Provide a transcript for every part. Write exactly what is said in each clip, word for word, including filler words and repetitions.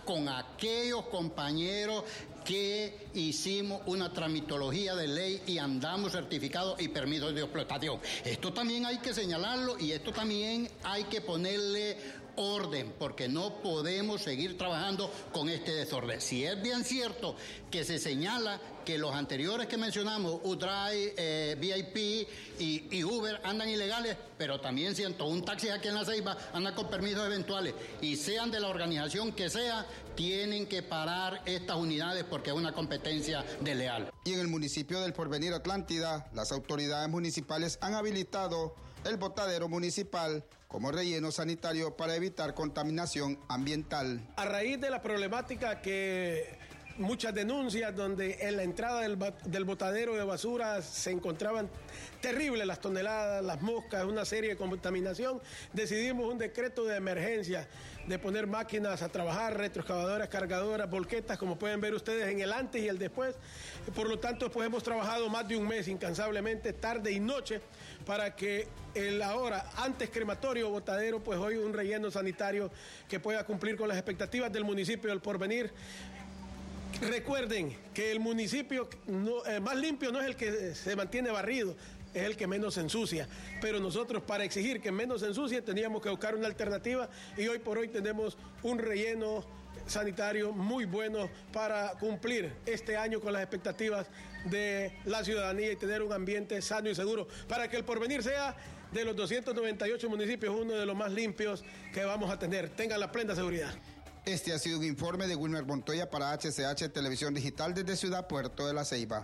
con aquellos compañeros que hicimos una tramitología de ley y andamos certificados y permisos de explotación. Esto también hay que señalarlo y esto también hay que ponerle orden, porque no podemos seguir trabajando con este desorden. Si es bien cierto que se señala que los anteriores que mencionamos, UDrive, eh, V I P y, y Uber, andan ilegales, pero también siento un taxi aquí en La Ceiba anda con permisos eventuales, y sean de la organización que sea, tienen que parar estas unidades porque es una competencia desleal. Y en el municipio del Porvenir Atlántida, las autoridades municipales han habilitado el botadero municipal como relleno sanitario para evitar contaminación ambiental. A raíz de la problemática que muchas denuncias donde en la entrada del, del botadero de basura se encontraban terribles las toneladas, las moscas, una serie de contaminación, decidimos un decreto de emergencia de poner máquinas a trabajar, retroexcavadoras, cargadoras, volquetas, como pueden ver ustedes en el antes y el después. Por lo tanto, pues hemos trabajado más de un mes incansablemente, tarde y noche, para que el ahora antes crematorio botadero, pues hoy un relleno sanitario que pueda cumplir con las expectativas del municipio del Porvenir. Recuerden que el municipio no, eh, más limpio no es el que se mantiene barrido, es el que menos se ensucia. Pero nosotros, para exigir que menos se ensucie, teníamos que buscar una alternativa y hoy por hoy tenemos un relleno sanitario muy bueno para cumplir este año con las expectativas de la ciudadanía y tener un ambiente sano y seguro para que el Porvenir sea de los doscientos noventa y ocho municipios uno de los más limpios que vamos a tener. Tengan la plena seguridad. Este ha sido un informe de Wilmer Montoya para H C H Televisión Digital desde Ciudad Puerto de La Ceiba.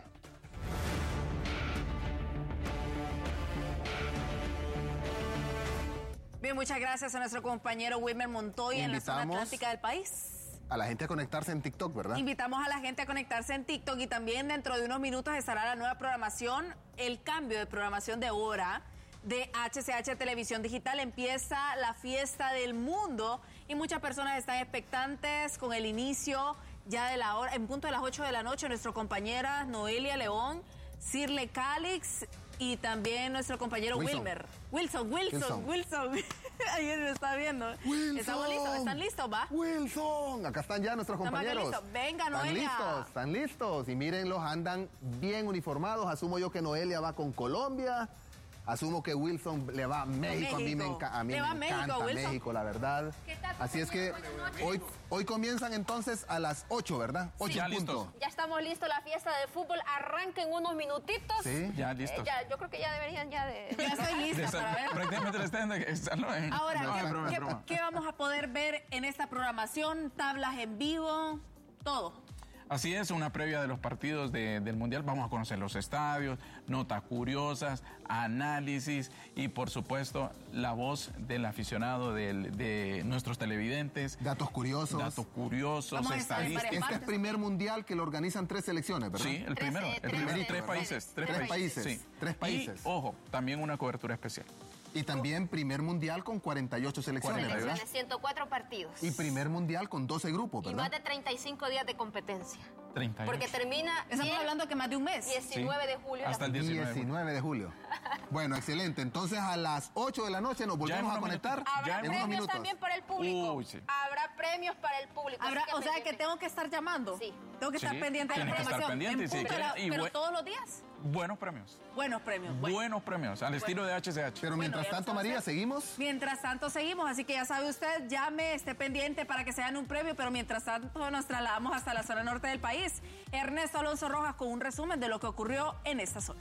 Bien, muchas gracias a nuestro compañero Wilmer Montoya en la zona atlántica del país. A la gente a conectarse en TikTok, ¿verdad? Invitamos a la gente a conectarse en TikTok y también dentro de unos minutos estará la nueva programación, el cambio de programación de hora de H C H Televisión Digital. Empieza la fiesta del mundo y muchas personas están expectantes con el inicio ya de la hora, en punto de las ocho de la noche, nuestra compañera Noelia León, Cirle Calix y también nuestro compañero Wilson. Wilmer. Wilson, Wilson, Wilson. Wilson. Ayer me está viendo. Wilson. ¿Estamos listos? ¿Están listos, va? Wilson, acá están ya nuestros compañeros. Listos. Venga, Noelia. Están listos, están listos. Y mírenlos, andan bien uniformados. Asumo yo que Noelia va con Colombia. Asumo que Wilson le va a México. México. A mí me, enca a mí me encanta México, México, la verdad. Así es que hoy, hoy comienzan entonces a las ocho, ¿verdad? ocho sí. en punto. Ya estamos listos, la fiesta de fútbol arranca en unos minutitos. Sí, ya listos. Eh, ya, yo creo que ya deberían ya de... Ya estoy lista para ver. Prácticamente le están de... Ahora, no, ¿qué, no, broma, ¿qué, broma. ¿qué vamos a poder ver en esta programación? Tablas en vivo, todo. Así es, una previa de los partidos de, del Mundial. Vamos a conocer los estadios, notas curiosas, análisis y, por supuesto, la voz del aficionado, del, de nuestros televidentes. Datos curiosos. Datos curiosos, estadísticas. Este es el primer Mundial que lo organizan tres selecciones, ¿verdad? Sí, el primero. Trece, el primero trece, tres ¿verdad? países. Tres, tres países. países. Sí. Tres países. Y, ojo, también una cobertura especial. Y también primer mundial con cuarenta y ocho selecciones, ¿verdad? Selecciones, ciento cuatro partidos. Y primer mundial con doce grupos, Y ¿verdad? más de treinta y cinco días de competencia. treinta y ocho. Porque termina... Estamos diez, hablando que más de un mes. diecinueve Sí. de julio. Hasta el diecinueve. diecinueve de julio. Bueno, excelente. Entonces a las ocho de la noche nos volvemos a conectar. minutos. Habrá Ya en unos premios minutos. también para el público. Uy, sí. Habrá premios para el público. Habrá, así que o sea que pendiente. tengo que estar llamando. Sí. Tengo que Sí, estar pendiente de la tiene que estar programación. pendiente, En sí, punto de quiere- la- y pero buen- todos los días. Buenos premios. Buenos premios. Bueno. Buenos premios, al estilo de H C H. Pero mientras Bueno, ya tanto, lo María, sabes. seguimos. Mientras tanto seguimos, así que ya sabe usted, llame, esté pendiente para que se den un premio, pero mientras tanto nos trasladamos hasta la zona norte del país. Ernesto Alonso Rojas con un resumen de lo que ocurrió en esta zona.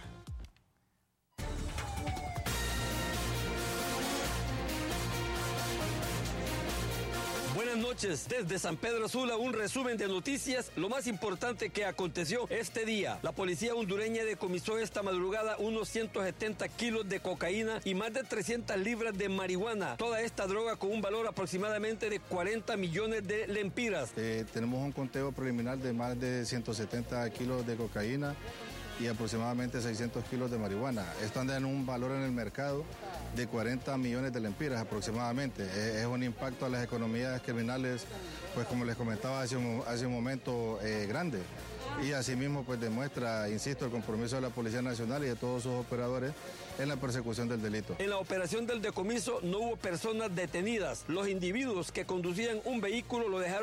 Buenas noches, desde San Pedro Sula, un resumen de noticias, lo más importante que aconteció este día. La policía hondureña decomisó esta madrugada unos ciento setenta kilos de cocaína y más de trescientas libras de marihuana. Toda esta droga con un valor aproximadamente de cuarenta millones de lempiras. Eh, tenemos un conteo preliminar de más de ciento setenta kilos de cocaína y aproximadamente seiscientos kilos de marihuana. Esto anda en un valor en el mercado de cuarenta millones de lempiras aproximadamente. Es, es un impacto a las economías criminales, pues como les comentaba hace un, hace un momento, eh, grande. Y asimismo pues demuestra, insisto, el compromiso de la Policía Nacional y de todos sus operadores en la persecución del delito. En la operación del decomiso no hubo personas detenidas. Los individuos que conducían un vehículo lo dejaron